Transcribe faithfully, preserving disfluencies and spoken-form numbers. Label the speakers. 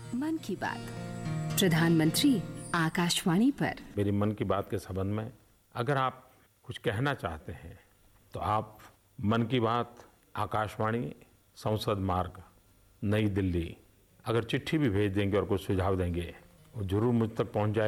Speaker 1: मन की बात प्रधानमंत्री आकाशवाणी पर।
Speaker 2: मेरी मन की बात के संबंध में अगर आप कुछ कहना चाहते हैं तो आप मन की बात आकाशवाणी संसद मार्ग नई दिल्ली अगर चिट्ठी भी भेज देंगे और कुछ सुझाव देंगे वो जरूर मुझ तक पहुंच जाए।